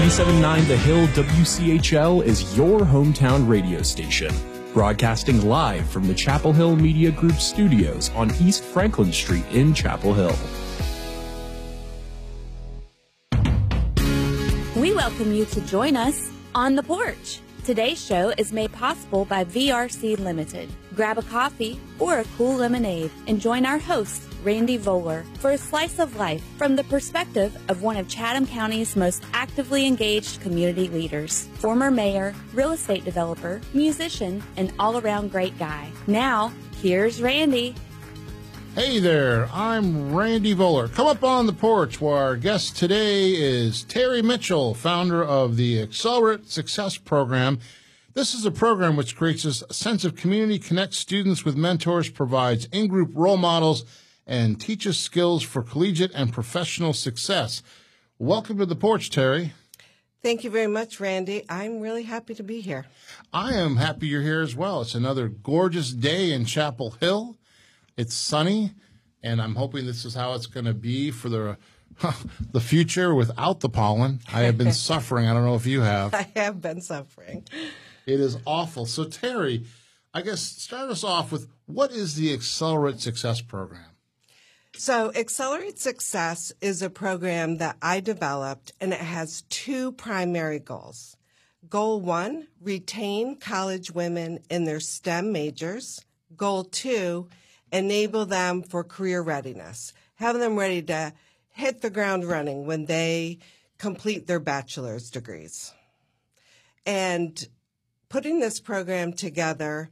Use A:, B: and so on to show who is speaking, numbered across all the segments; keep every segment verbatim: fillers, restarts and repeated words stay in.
A: ninety-seven point nine The Hill W C H L is your hometown radio station, broadcasting live from the Chapel Hill Media Group studios on East Franklin Street in Chapel Hill.
B: We welcome you to join us on The Porch. Today's show is made possible by V R C Limited. Grab a coffee or a cool lemonade and join our host, Randy Voller, for a slice of life from the perspective of one of Chatham County's most actively engaged community leaders, former mayor, real estate developer, musician, and all-around great guy. Now, here's Randy.
C: Hey there, I'm Randy Voller. Come up on the porch where our guest today is Terry Mitchell, founder of the Accelerate Success Program. This is a program which creates a sense of community, connects students with mentors, provides in-group role models, and teaches skills for collegiate and professional success. Welcome to the porch, Terry.
D: Thank you very much, Randy. I'm really happy to be here.
C: I am happy you're here as well. It's another gorgeous day in Chapel Hill. It's sunny, and I'm hoping this is how it's going to be for the the future without the pollen. I have been suffering. I don't know if you have.
D: I have been suffering.
C: It is awful. So, Terry, I guess start us off with, what is the Accelerate Success Program?
D: So Accelerate Success is a program that I developed, and it has two primary goals. Goal one, retain college women in their STEM majors. Goal two, enable them for career readiness. Have them ready to hit the ground running when they complete their bachelor's degrees. And putting this program together,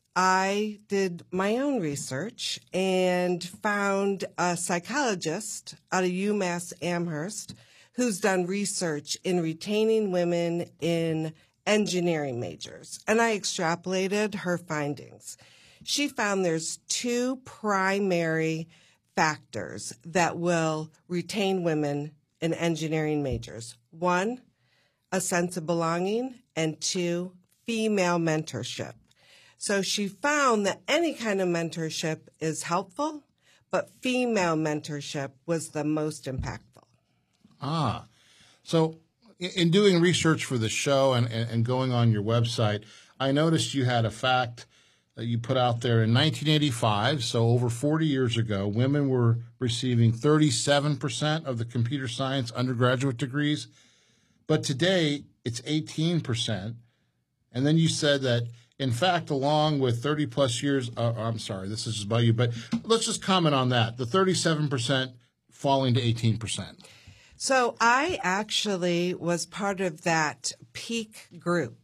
D: I did my own research and found a psychologist out of UMass Amherst who's done research in retaining women in engineering majors. And I extrapolated her findings. She found there's two primary factors that will retain women in engineering majors. One, a sense of belonging, and two, female mentorship. So she found that any kind of mentorship is helpful, but female mentorship was the most impactful.
C: Ah, so in doing research for the show and, and going on your website, I noticed you had a fact that you put out there in nineteen eighty-five, so over forty years ago, women were receiving thirty-seven percent of the computer science undergraduate degrees, but today it's eighteen percent. And then you said that, in fact, along with thirty plus years, uh, I'm sorry, this is just about you, but let's just comment on that, the thirty-seven percent falling to eighteen percent.
D: So I actually was part of that peak group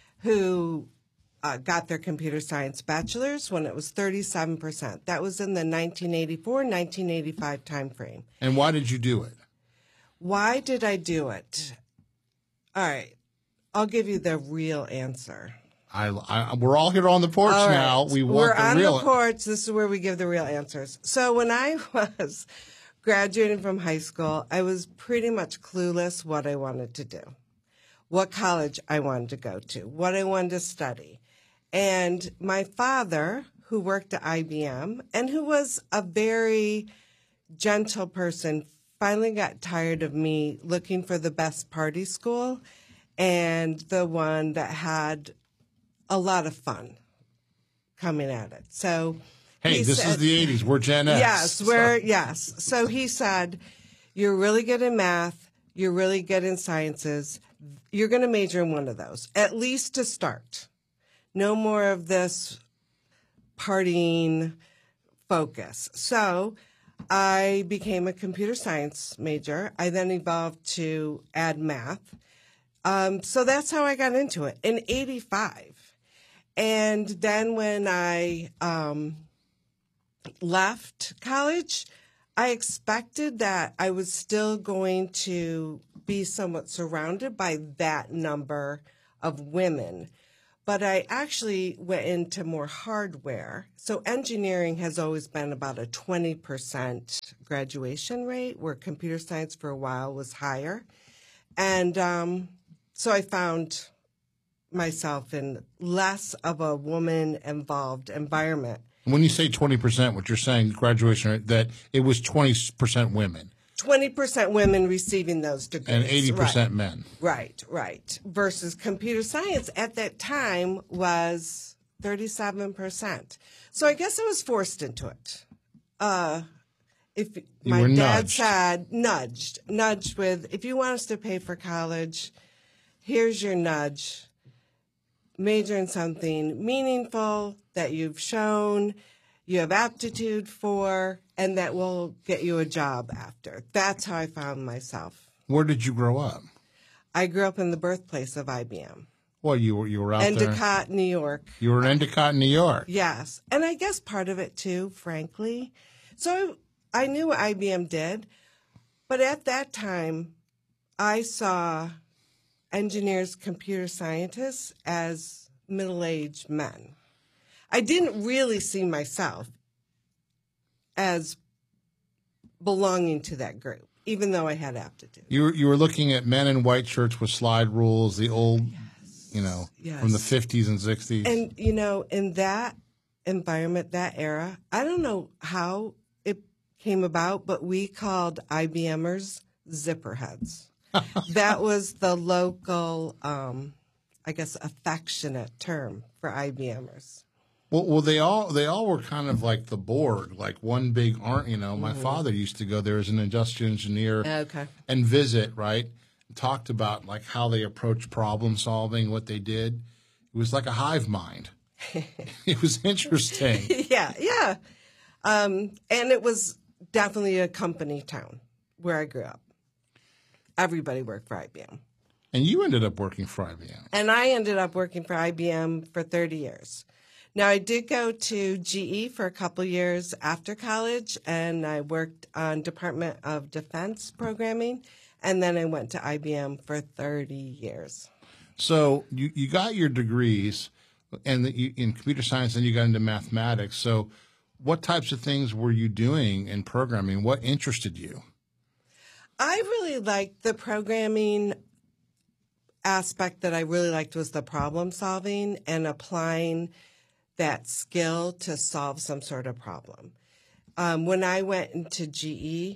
D: who uh, got their computer science bachelor's when it was thirty-seven percent. That was in the nineteen eighty-four, nineteen eighty-five timeframe.
C: And why did you do it?
D: Why did I do it? All right, I'll give you the real answer.
C: I, I, we're all here on the porch
D: all
C: now.
D: Right.
C: We want
D: we're
C: the
D: on
C: real.
D: the porch. This is where we give the real answers. So when I was graduating from high school, I was pretty much clueless what I wanted to do, what college I wanted to go to, what I wanted to study. And my father, who worked at I B M and who was a very gentle person, finally got tired of me looking for the best party school and the one that had a lot of fun coming at it. So,
C: hey, this
D: said,
C: is the eighties. We're Gen X.
D: Yes, we're
C: so.
D: yes. So he said, "You're really good in math. You're really good in sciences. You're going to major in one of those, at least to start. No more of this partying focus." So I became a computer science major. I then evolved to add math. Um, so that's how I got into it in eighty-five. And then when I um, left college, I expected that I was still going to be somewhat surrounded by that number of women. But I actually went into more hardware. So engineering has always been about a twenty percent graduation rate, where computer science for a while was higher. And um, so I found myself in less of a woman-involved environment.
C: When you say twenty percent, what you're saying, graduation rate, that it was twenty percent women.
D: twenty percent women receiving those degrees.
C: And eighty percent
D: right.
C: men.
D: Right, right. Versus computer science at that time was thirty-seven percent. So I guess I was forced into it. Uh, if
C: You
D: my
C: were
D: dad
C: nudged.
D: said, nudged, nudged with, if you want us to pay for college, here's your nudge. Major in something meaningful that you've shown you have aptitude for, and that will get you a job after. That's how I found myself.
C: Where did you grow up?
D: I grew up in the birthplace of I B M.
C: Well, you were you were out there.
D: Endicott, New York.
C: You were in Endicott, New York.
D: Yes. And I guess part of it too, frankly. So I knew what I B M did, but at that time, I saw engineers, computer scientists as middle-aged men. I didn't really see myself as belonging to that group, even though I had aptitude.
C: You were you were looking at men in white shirts with slide rules, the old, yes. you know,
D: yes.
C: from the fifties and sixties.
D: And, you know, in that environment, that era, I don't know how it came about, but we called IBMers zipperheads. That was the local, um, I guess, affectionate term for IBMers.
C: Well, well, they all they all were kind of like the Borg, like one big aren't. You know, my mm-hmm. father used to go there as an industrial engineer,
D: okay.
C: and visit. Right, talked about like how they approached problem solving, what they did. It was like a hive mind. It was interesting.
D: yeah, yeah, um, and it was definitely a company town where I grew up. Everybody worked for I B M.
C: And you ended up working for I B M.
D: And I ended up working for I B M for thirty years. Now, I did go to G E for a couple years after college, and I worked on Department of Defense programming, and then I went to I B M for thirty years.
C: So you, you got your degrees and the, you, in computer science, and you got into mathematics. So what types of things were you doing in programming? What interested you?
D: I really liked the programming aspect. That I really liked was the problem solving and applying that skill to solve some sort of problem. Um, when I went into G E,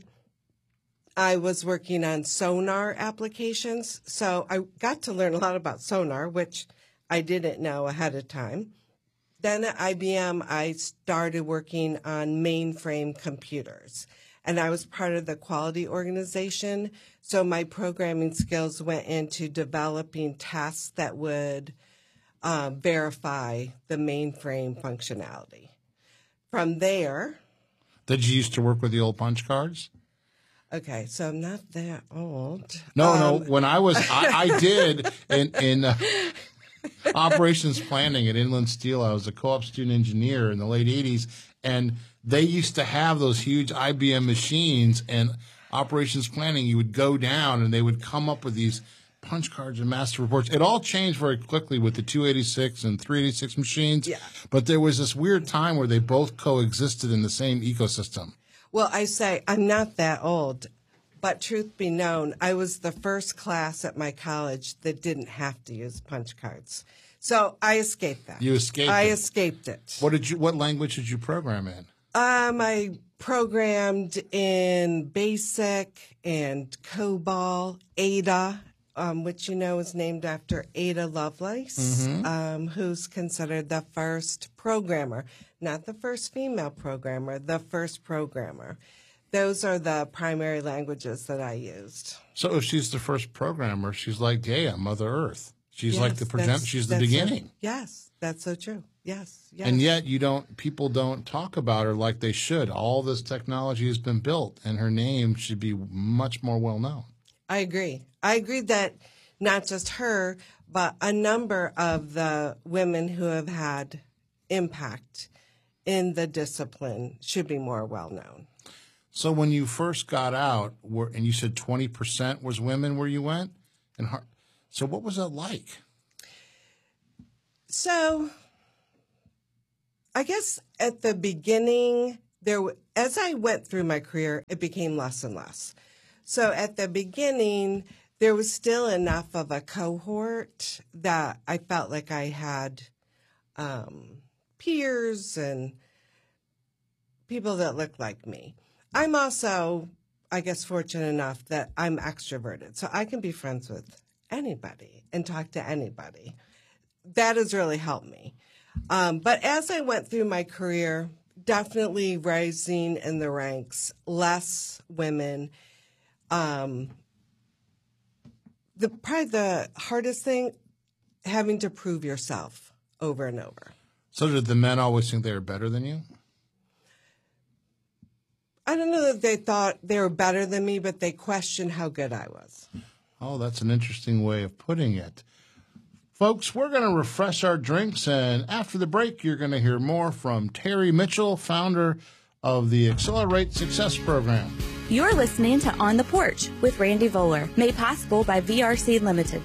D: I was working on sonar applications, so I got to learn a lot about sonar, which I didn't know ahead of time. Then at I B M, I started working on mainframe computers, and I was part of the quality organization, so my programming skills went into developing tests that would Uh, verify the mainframe functionality. From there...
C: Did you used to work with the old punch cards?
D: Okay, so I'm not that old.
C: No,
D: um,
C: no. When I was, I, I did in, in uh, operations planning at Inland Steel. I was a co-op student engineer in the late eighties, and they used to have those huge I B M machines, and operations planning, you would go down, and they would come up with these punch cards and master reports. It all changed very quickly with the two eighty-six and three eighty-six machines.
D: Yeah.
C: But there was this weird time where they both coexisted in the same ecosystem.
D: Well, I say I'm not that old, but truth be known, I was the first class at my college that didn't have to use punch cards. So I escaped that.
C: You escaped
D: I
C: it.
D: escaped it.
C: What did you? What language did you program in?
D: Um, I programmed in BASIC and COBOL, Ada. Um, which you know is named after Ada Lovelace, mm-hmm. um, who's considered the first programmer, not the first female programmer, the first programmer. Those are the primary languages that I used.
C: So if she's the first programmer, she's like Gaia, Mother Earth. She's
D: yes,
C: like the present. She's the beginning.
D: So, yes, that's so true. Yes, yes.
C: And yet you don't. People don't talk about her like they should. All this technology has been built, and her name should be much more well known.
D: I agree. I agree that not just her, but a number of the women who have had impact in the discipline should be more well known.
C: So when you first got out, were, and you said twenty percent was women where you went, and her, so what was that like?
D: So I guess at the beginning, there, as I went through my career, it became less and less. So at the beginning, there was still enough of a cohort that I felt like I had um, peers and people that looked like me. I'm also I guess, fortunate enough that I'm extroverted. So I can be friends with anybody and talk to anybody. That has really helped me. Um, but as I went through my career, definitely rising in the ranks, less women. Um, the probably the hardest thing, having to prove yourself over and over.
C: So did the men always think they were better than you?
D: I don't know that they thought they were better than me, but they questioned how good I was.
C: Oh, that's an interesting way of putting it. Folks, we're going to refresh our drinks, and after the break, you're going to hear more from Terry Mitchell, founder of the Accelerate Success Program.
B: You're listening to On the Porch with Randy Voller, made possible by V R C Limited.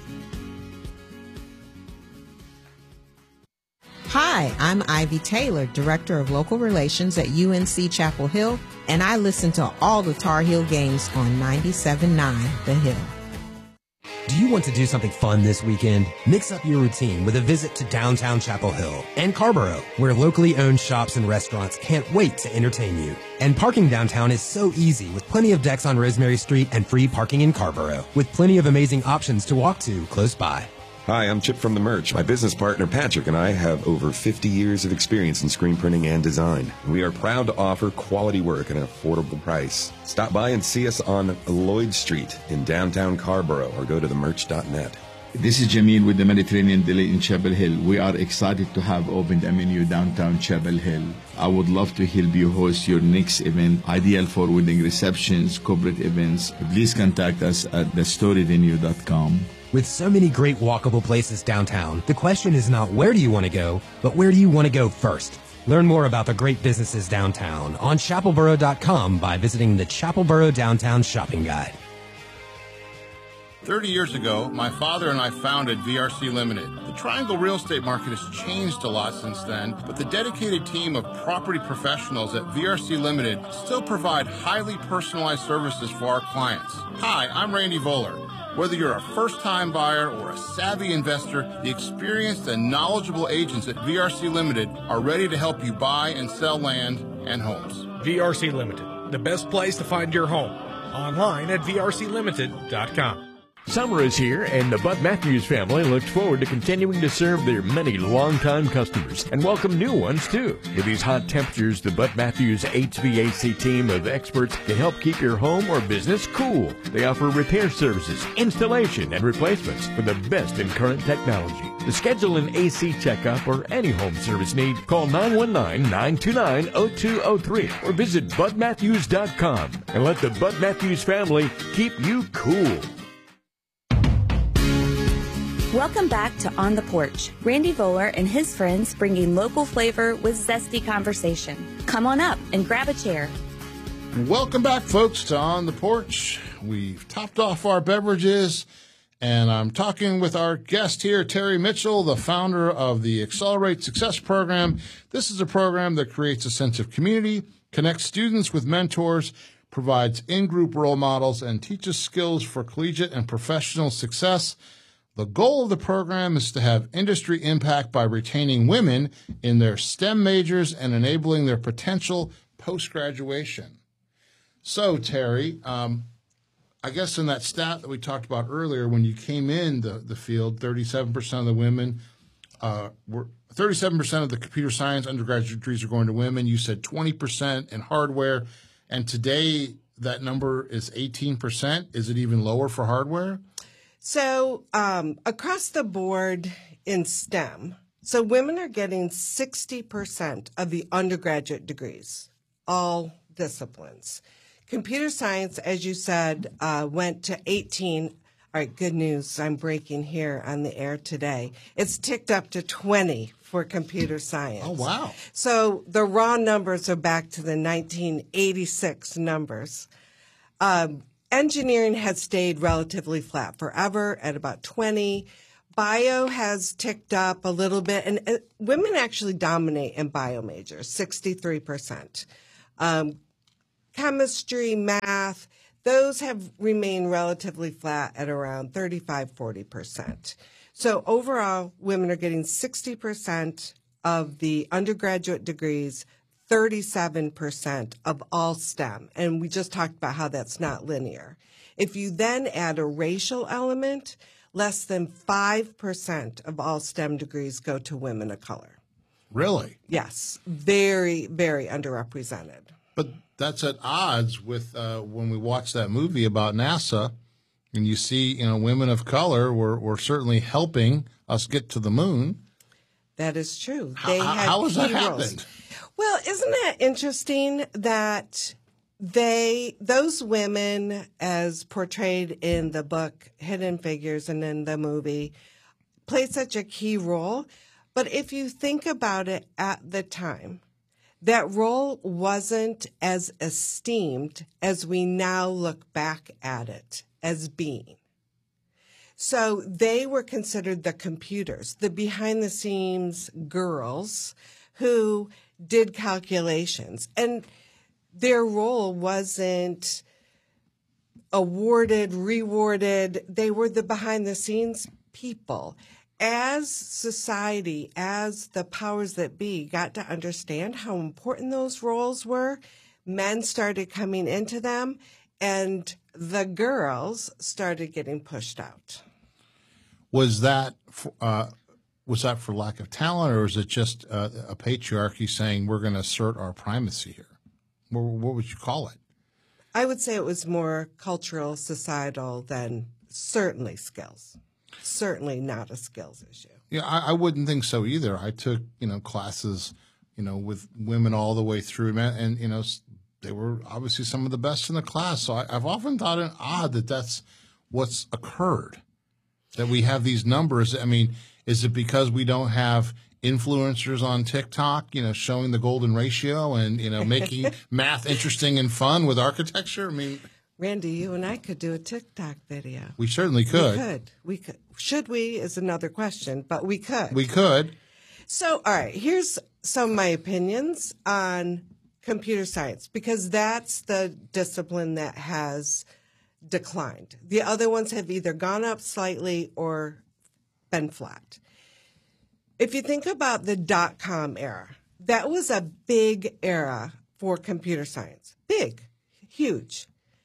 E: Hi, I'm Ivy Taylor, Director of Local Relations at U N C Chapel Hill, and I listen to all the Tar Heel games on ninety-seven point nine The Hill.
F: Do you want to do something fun this weekend? Mix up your routine with a visit to downtown Chapel Hill and Carborough, where locally owned shops and restaurants can't wait to entertain you. And parking downtown is so easy with plenty of decks on Rosemary Street and free parking in Carborough, with plenty of amazing options to walk to close by.
G: Hi, I'm Chip from The Merch. My business partner Patrick and I have over fifty years of experience in screen printing and design. We are proud to offer quality work at an affordable price. Stop by and see us on Lloyd Street in downtown Carborough or go to the merch dot net.
H: This is Jamil with the Mediterranean Deli in Chapel Hill. We are excited to have opened a menu downtown Chapel Hill. I would love to help you host your next event, ideal for wedding receptions, corporate events. Please contact us at the story venue dot com.
F: With so many great walkable places downtown, the question is not where do you want to go, but where do you want to go first? Learn more about the great businesses downtown on chapel borough dot com by visiting the Chapelboro Downtown Shopping Guide.
C: thirty years ago, my father and I founded V R C Limited. The Triangle real estate market has changed a lot since then, but the dedicated team of property professionals at V R C Limited still provide highly personalized services for our clients. Hi, I'm Randy Voller. Whether you're a first-time buyer or a savvy investor, the experienced and knowledgeable agents at V R C Limited are ready to help you buy and sell land and homes.
I: V R C Limited, the best place to find your home. Online at V R C limited dot com.
J: Summer is here, and the Bud Matthews family looks forward to continuing to serve their many longtime customers and welcome new ones, too. In these hot temperatures, the Bud Matthews H V A C team of experts can help keep your home or business cool. They offer repair services, installation, and replacements for the best in current technology. To schedule an A C checkup or any home service need, call nine one nine, nine two nine, zero two zero three or visit bud matthews dot com and let the Bud Matthews family keep you cool.
B: Welcome back to On the Porch. Randy Voller and his friends bringing local flavor with zesty conversation. Come on up and grab a chair.
C: Welcome back, folks, to On the Porch. We've topped off our beverages, and I'm talking with our guest here, Terry Mitchell, the founder of the Accelerate Success Program. This is a program that creates a sense of community, connects students with mentors, provides in-group role models, and teaches skills for collegiate and professional success. The goal of the program is to have industry impact by retaining women in their STEM majors and enabling their potential post-graduation. So, Terry, um, I guess in that stat that we talked about earlier, when you came in the, the field, thirty-seven percent of the women uh, were thirty-seven percent of the computer science undergraduate degrees are going to women. You said twenty percent in hardware, and today that number is eighteen percent. Is it even lower for hardware?
D: So um, across the board in STEM, so women are getting sixty percent of the undergraduate degrees, all disciplines. Computer science, as you said, uh, went to eighteen. All right, good news. I'm breaking here on the air today. It's ticked up to twenty for computer science.
C: Oh, wow.
D: So the raw numbers are back to the nineteen eighty-six numbers. Um, Engineering has stayed relatively flat forever at about twenty. Bio has ticked up a little bit, and uh, women actually dominate in bio majors, sixty-three percent. Um, chemistry, math, those have remained relatively flat at around thirty-five, forty percent. So overall, women are getting sixty percent of the undergraduate degrees, thirty-seven percent of all STEM. And we just talked about how that's not linear. If you then add a racial element, less than five percent of all STEM degrees go to women of color.
C: Really?
D: Yes. Very, very underrepresented.
C: But that's at odds with uh, when we watch that movie about NASA and you see, you know, women of color were, were certainly helping us get to the moon.
D: That is true.
C: How,
D: they
C: how,
D: had
C: how has that
D: key roles.
C: happened?
D: Well, isn't that interesting that they, those women, as portrayed in the book Hidden Figures and in the movie, played such a key role? But if you think about it at the time, that role wasn't as esteemed as we now look back at it as being. So they were considered the computers, the behind-the-scenes girls who did calculations. And their role wasn't awarded, rewarded. They were the behind-the-scenes people. As society, as the powers that be got to understand how important those roles were, men started coming into them, and the girls started getting pushed out.
C: Was that uh, was that for lack of talent, or is it just uh, a patriarchy saying we're going to assert our primacy here? What, what would you call it?
D: I would say it was more cultural, societal than certainly skills. Certainly not a skills issue.
C: Yeah, I, I wouldn't think so either. I took, you know, classes, you know, with women all the way through, man, and, you know, they were obviously some of the best in the class. So I, I've often thought it odd that that's what's occurred, that we have these numbers. I mean, is it because we don't have influencers on TikTok, you know, showing the golden ratio and, you know, making math interesting and fun with architecture? I mean,
D: Randy, you and I could do a TikTok video.
C: We certainly could.
D: We could. We could. Should we is another question, but we could.
C: We could.
D: So, all right, here's some of my opinions on computer science, because that's the discipline that has declined. The other ones have either gone up slightly or been flat. If you think about the dot-com era, that was a big era for computer science. Big, huge.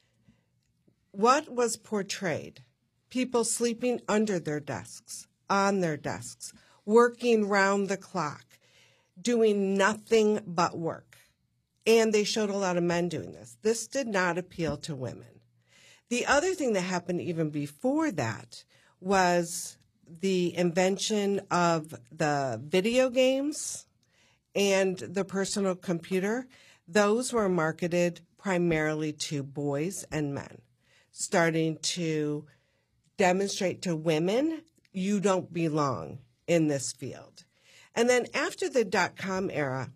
D: What was portrayed? People sleeping under their desks, on their desks, working round the clock, doing nothing but work. And they showed a lot of men doing this. This did not appeal to women. The other thing that happened even before that was the invention of the video games and the personal computer. Those were marketed primarily to boys and men, starting to demonstrate to women, you don't belong in this field. And then after the dot-com era,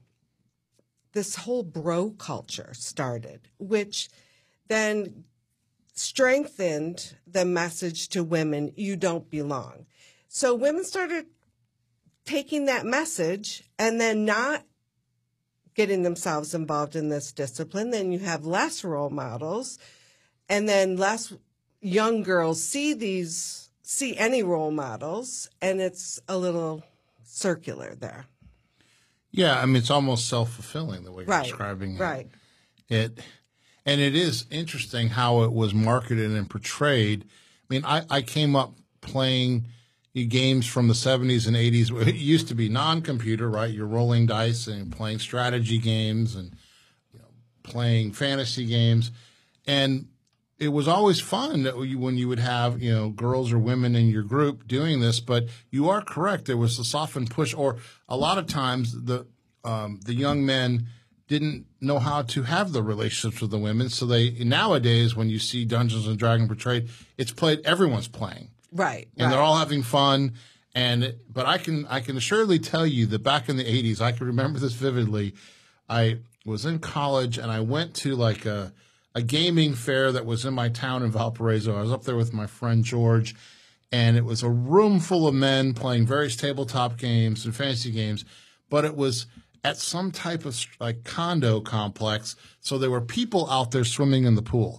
D: this whole bro culture started, which then strengthened the message to women, you don't belong. So women started taking that message and then not getting themselves involved in this discipline. Then you have less role models, and then less young girls see these, see any role models, and it's a little circular there.
C: Yeah, I mean, it's almost self-fulfilling the way you're
D: Right,
C: describing it.
D: right.
C: It, and it is interesting how it was marketed and portrayed. I mean, I, I came up playing games from the seventies and eighties. It used to be non-computer, right? You're rolling dice and playing strategy games and, you know, playing fantasy games. And it was always fun that you, when you would have, you know, girls or women in your group doing this. But you are correct. There was a softened push, or a lot of times the um, the young men didn't know how to have the relationships with the women. So they nowadays, when you see Dungeons and Dragons portrayed, it's played. Everyone's playing,
D: right?
C: And
D: right.
C: they're all having fun. And but I can I can assuredly tell you that back in the eighties, I can remember this vividly. I was in college and I went to like a a gaming fair that was in my town in Valparaiso. I was up there with my friend George, and it was a room full of men playing various tabletop games and fantasy games, but it was at some type of like condo complex, so there were people out there swimming in the pool.